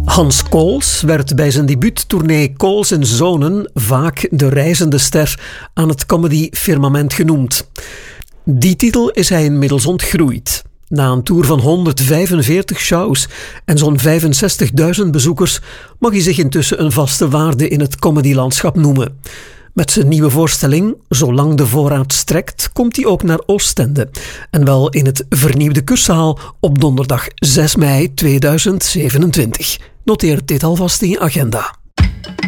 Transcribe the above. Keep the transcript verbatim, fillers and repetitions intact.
Hans Kools werd bij zijn debuuttournee Kools en Zonen vaak de reizende ster aan het comedy-firmament genoemd. Die titel is hij inmiddels ontgroeid. Na een tour van honderdvijfenveertig shows en zo'n vijfenzestigduizend bezoekers mag hij zich intussen een vaste waarde in het comedylandschap noemen. Met zijn nieuwe voorstelling, Zolang de voorraad strekt, komt hij ook naar Oostende. En wel in het vernieuwde Kurszaal op donderdag zes mei tweeduizend zevenentwintig. Noteer dit alvast in je agenda.